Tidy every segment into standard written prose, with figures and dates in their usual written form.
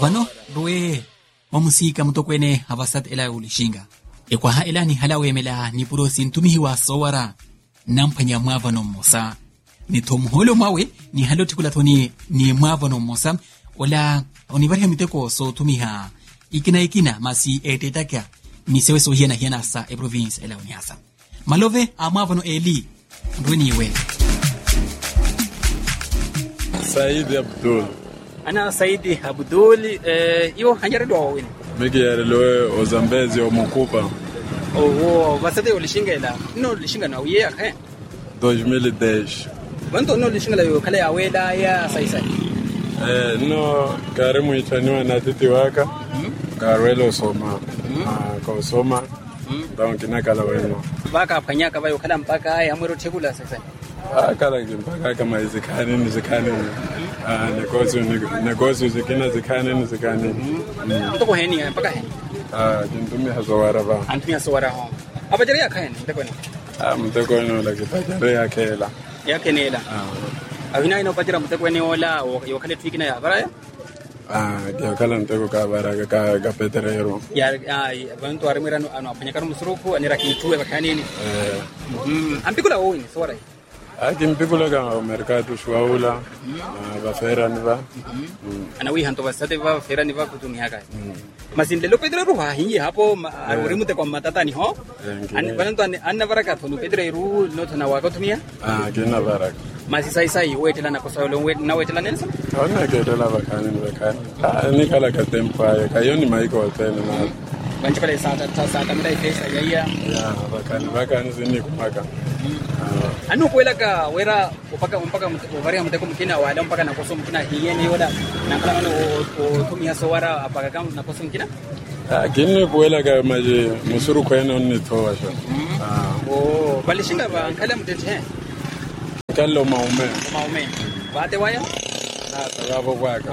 vano ruwe wamusika mutokwene havasat ela ulishinga ekwa ha ela ni halawe mela ni puro sintumihi wa sowara nampanya mwavano mosa ni tomholo mawe ni haloti kula toni ni mwavano mosa wala onivarhe miteko so tumiha ikina masi etetaka ni sewe so hiena sa e province ela uniasa malove amavano eli ndoniwe Saidi Abdul. Ana Saidi Abdul iyo hanyaredo wini. Miki yareloe ozambezi omukupa. Oh, basade ulishinga ila. No lishinga na uye akhe. 2010. Wanto no lishinga la yo kale awela ya sai. No karimu itaniwa na titi waka. Karwelo soma. Kwa soma. Donc nakala weno. Baka apanyaka bayo kala mpaka ya mwero tegula sai. Kala mpaka kama izikani negócio zikani Mtoko heni mpaka heni kintumia hazowara ba antumia sowara ho abajaria khaeni mtoko ni mtoko no la kitajaria kela yake nela avina ino pajira mtoko ni ola yo kale twikina ya baraya ya kala mtoko ka baraka ka petrero ya bantu arimira ano apanyakaru musuruku anira kitue bakanini ampikula woni sowara Akimpikula ka mercado shuaula bafera niva anawi hanto basate va fera niva kutumia kai masindelo pedro ruha hingi hapo arimute kwa matata ni ho bantu anna baraka thonu pedro ru no thona wa kutumia kina baraka masi sai wetela na kosolo na wetela nensa ona ketela bakani ni kala ka tempa ya kayoni maiko tena na banchikale sata mdai pesa ya bakani zini kumaka anu kwela ka wera upaka uvaria mteko mkina wala mpaka na koso mkina hiyeni yoda na kala mano tumia sowara apaka kama na koso mkina kini kwela ka maji musuru kwena ni toa sha balishinga ba kala mtete kallo maume bate waya sababu kwaka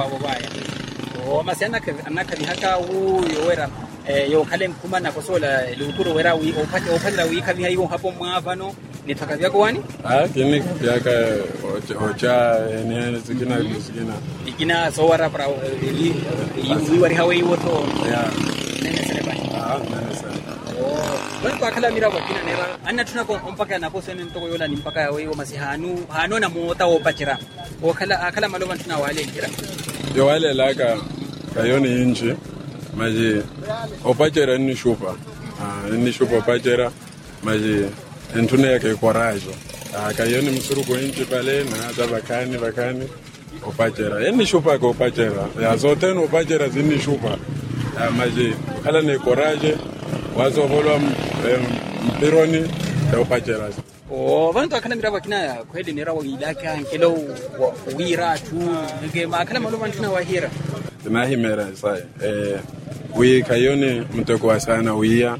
masiana anaka ni haka yowera yo kale mkuma na kosola lukuru wera opatira wikavi hayo hapo mwavano nitaka vyako wani kini vyaka ocha ene zikina ikina sowara para wari hawe woto nene seleba nene seleba kwa kala mira wakina nera anna tunako mpaka na koso ni ntoko yola ni mpaka yawe masihanu hano na mota opatira akala maloma tuna wale kira yo wale laka kayoni inji maji opachera ni shupa opachera maji entune yake courage kayoni msuru kwa inchi pale na hata bakani opachera yani shupa kwa opachera ya zote no opachera zini shupa maji kala ni courage wazo bolo mpironi ya opachera vantu akana mira bakina kweli nera wagilaka nkelo wira tu nge makala malo vantuna wahira tunahimera sai wi kayoni mtoko wa sana wiya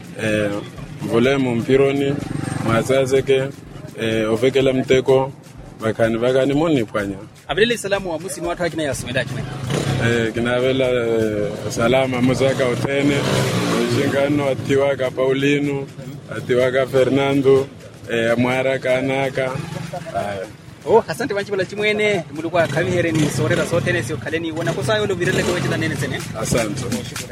volemo mpironi mazazeke ovekela mteko bakani moni pwanya abdele salamu wa musini watu akina yasumeda kina kinavela salama muzaka utene jingano atiwaka Paulino atiwaka Fernando amwara kanaka asante banchibala chimwene mulukwa kavihere ni sorera sotene sio kaleni wona kosayo lo virele ko wetela nene sene asante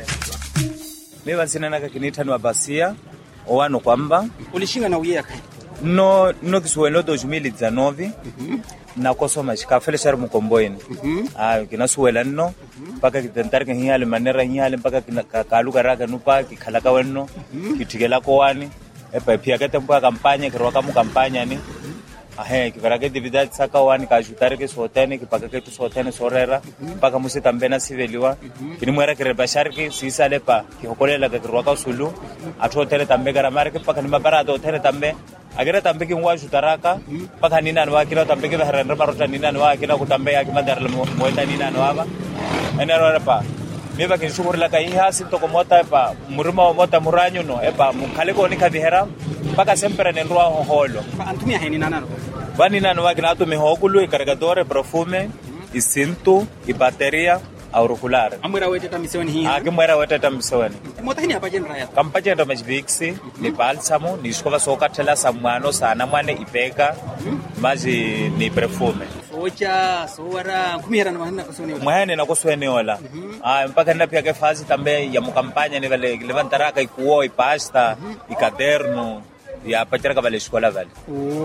mimi sina naka kinitano abasia owano kwamba ulishinga na uye yake no kiswelo 2019 na kosoma shikafele shar mukomboeni kinasuwela nno paka kitantarika hiyale manera hiyale paka kaluga raga nupa kikhalaka wenno kitikela ko wani epa pia katempa kampanya kirwaka mu kampanya ni kikarake dividend saka wani ka jutare ke sotene ki paka ke sotene sorera paka musi tambena siveliwa kini mwera ke rebasharki sisale pa ki hokolela ke kirwaka sulu athotere tambe gara marke paka ni mabara do tere tambe agera tambe ki ngwa jutaraka paka nina nwa kila tambe ke harandra marota nina nwa kila ku tambe ya ki mandar moeta nina nwa ba enero pa meba ke shukurla ka iha sinto ko mota pa murima mota muranyo no epa mukhale ko ni khavihera paka sempre ne nrwa holo antumia heni nanano bani nano wakina to mehokulu cargador perfume isinto i bateria auricular amwera weteta misioni hii akimwera weteta misioni mota hini apaje nraya kampaje ndo majviksi ni balsamo ni shkova soka tela samwano sana mwane ipeka maji ni perfume socha sowara kumihera na mahana kusoni mwene na kusweni wala mpaka nina pia fasi tambe ya mukampanya ni vale levantaraka ikuo ipasta ikaderno ya pachara vale escola vale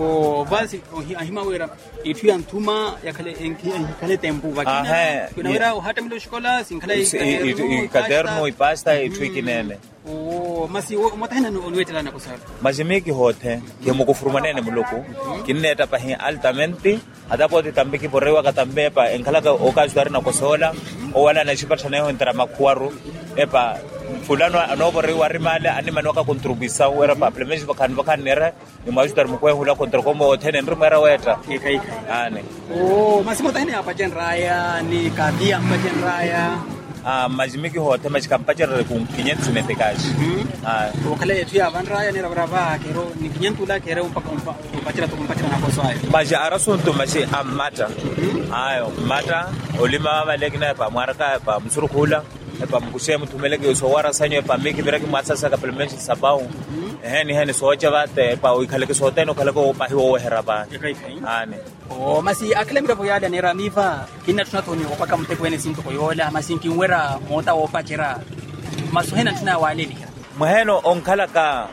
basi ahima wera itu ya ntuma ya kale tempo vakina kuna wera hata milo escola sinkale ikaderno ipasta itu ikinene masi motahina no onwetela na kusala majimiki hote ke mukufurumanene muloko kineta pa altamente adapoti tambe ki borrewa katambe pa enkalaka okazwari na kosola o wala na chipatana yo entera makwaru epa fulano anoborrewa rimale animano ka contribuisa wera pa plemeji bakan nera imajudar mukwe hula kontra komo otene nrimera weta kai ane masi motahina apa jenraya ni kadia apa jenraya majimiki hote majikampachara ku kinyentu netekaji wakale yetu ya vanraya ni rabrava kero ni kinyentu la kero umpachira tukumpachira na koswayo maja arasuntu maji amata ayo mata olima valekina pa mwaraka pa msurukula pa mkushemu tumeleke usowara sanyo pa miki biraki matsasa ka plemeji sabau heni socha vate pa uikaleke soteno kaleko pa hiwo heraba ane masi akile mira boyada nera miva kina tunatoni opaka mtekwene sinto koyola masinki wera mota opachera masuhena tuna waleni maheno onkalaka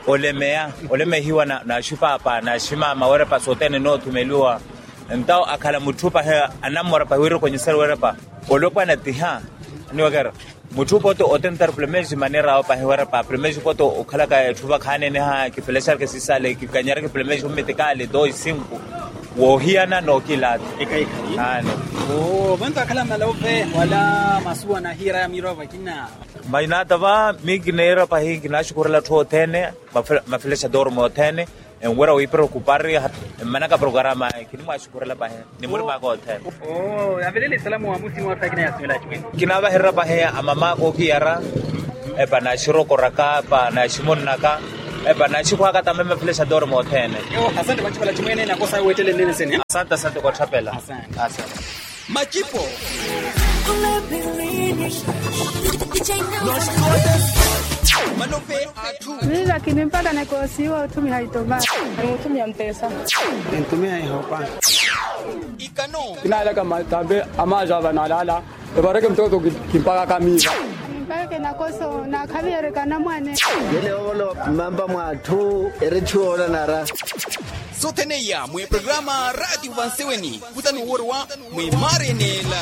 oleme hiwa na shupa pa na shima mawere pa sotene no tumeliwa ntao akala mutupa he anamora pa wiro kwenye sel wera pa olopa na tiha ni wagara mutupo to otentar plemeji manera pa hewara pa plemeji poto okhalaka thuba khane ne ha ki pelesar ke sisale ki kanyara ke plemeji metekale 2-5 wo hiana no kilat ekai ane bantu akala malove wala masua na hira mirova kina mainata va mignera pa hi kina shukurla thotene mafilesha dormo tene en wera wi preocupar manaka programa kini mashukura pa he ni muri ma ko the avelele salamu wa muslimu wa fakina yasmela chwe kina ba herra pa he amama ko kiara e pa na shiro koraka pa na shimon naka e pa na chikwa ka tameme flesha dor mo thene asante bachipala chimene na kosa wetele nene sene asante kwa chapela asante machipo Malope atu. Mimi lakini mpaka nakosiwa utumi haitoba. Utumia mpesa. Ntumia ihopa. Ikano. Kinaala kama tambe amaja banalala. Ebareke mtoto kimpaka kamisa. Mpaka nakoso na kabere kana mwane. Yele olo mamba mwatu erechuola nara. Soteneya mwe programa Radio Vanseweni kutanu worwa mwe marenela.